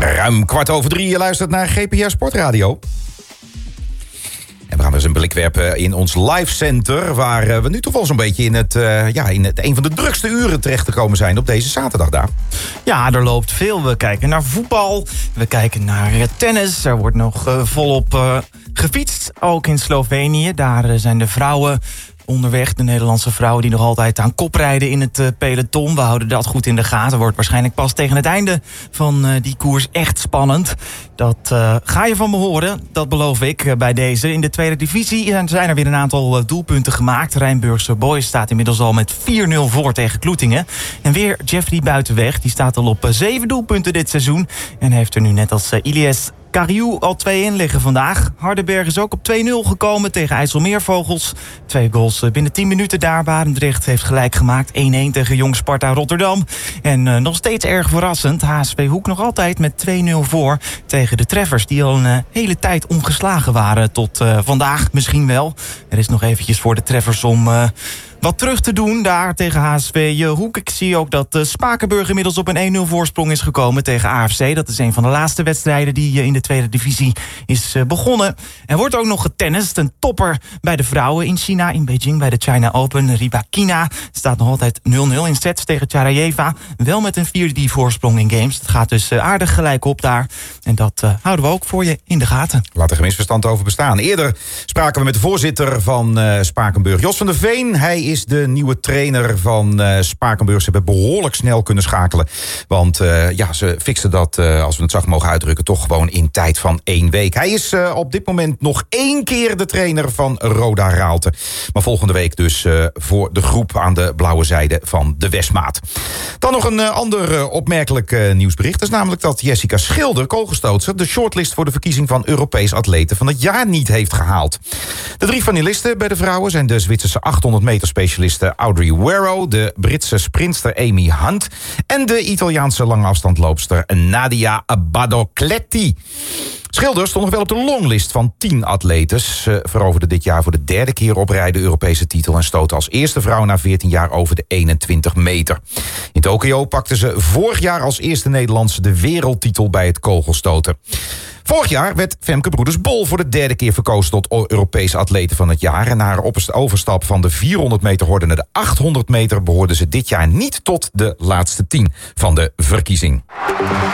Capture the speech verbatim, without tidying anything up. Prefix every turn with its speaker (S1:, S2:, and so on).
S1: Ruim kwart over drie, je luistert naar G P R Sportradio. En we gaan eens een blik werpen in ons live center, waar we nu toch wel zo'n beetje in het, uh, ja, in het een van de drukste uren terecht te komen zijn op deze zaterdag daar.
S2: Ja, er loopt veel. We kijken naar voetbal, we kijken naar tennis. Er wordt nog uh, volop uh, gefietst, ook in Slovenië. Daar uh, zijn de vrouwen onderweg, de Nederlandse vrouwen die nog altijd aan kop rijden in het uh, peloton. We houden dat goed in de gaten. Wordt waarschijnlijk pas tegen het einde van uh, die koers echt spannend. Dat uh, ga je van me horen, dat beloof ik uh, bij deze. In de tweede divisie zijn er weer een aantal uh, doelpunten gemaakt. Rijnburgse Boys staat inmiddels al met vier nul voor tegen Kloetingen. En weer Jeffrey Buitenweg, die staat al op uh, zeven doelpunten dit seizoen. En heeft er nu net als uh, Ilias Kariou al twee in liggen vandaag. Hardenberg is ook op twee nul gekomen tegen IJsselmeervogels. Twee goals binnen tien minuten daar. Barendrecht heeft gelijk gemaakt. één-één tegen Jong Sparta Rotterdam. En uh, nog steeds erg verrassend. H S V Hoek nog altijd met twee nul voor tegen de Treffers, die al een uh, hele tijd ongeslagen waren tot uh, vandaag misschien wel. Er is nog eventjes voor de Treffers om Uh, wat terug te doen daar tegen H S V Hoek. Ik zie ook dat uh, Spakenburg inmiddels op een één nul voorsprong is gekomen tegen A F C. Dat is een van de laatste wedstrijden die uh, in de tweede divisie is uh, begonnen. Er wordt ook nog getennist. Een topper bij de vrouwen in China, in Beijing bij de China Open. Rybakina staat nog altijd nul nul in sets tegen Tjarajeva. Wel met een vier D voorsprong in games. Het gaat dus uh, aardig gelijk op daar. En dat uh, houden we ook voor je in de gaten.
S1: Laat er geen misverstand over bestaan. Eerder spraken we met de voorzitter van uh, Spakenburg, Jos van der Veen. Hij is is de nieuwe trainer van uh, Spakenburg. Ze hebben behoorlijk snel kunnen schakelen. Want uh, ja, ze fixen dat, uh, als we het zacht mogen uitdrukken, toch gewoon in tijd van één week. Hij is uh, op dit moment nog één keer de trainer van Roda Raalte. Maar volgende week dus uh, voor de groep aan de blauwe zijde van de Westmaat. Dan nog een uh, ander uh, opmerkelijk uh, nieuwsbericht. Dat is namelijk dat Jessica Schilder, kogelstootster, de shortlist voor de verkiezing van Europees Atleten van het jaar niet heeft gehaald. De drie finalisten bij de vrouwen zijn de Zwitserse achthonderd meter specialiste Audrey Werrow, de Britse sprintster Amy Hunt en de Italiaanse langeafstandloopster Nadia Badocletti. Schilder stond nog wel op de longlist van tien atletes. Ze veroverde dit jaar voor de derde keer op rij de Europese titel en stootte als eerste vrouw na veertien jaar over de eenentwintig meter. In Tokio pakte ze vorig jaar als eerste Nederlandse de wereldtitel bij het kogelstoten. Vorig jaar werd Femke Broeders-Bol voor de derde keer verkozen tot Europese atlete van het jaar. En na haar overstap van de vierhonderd meter horde naar de achthonderd meter behoorde ze dit jaar niet tot de laatste tien van de verkiezing.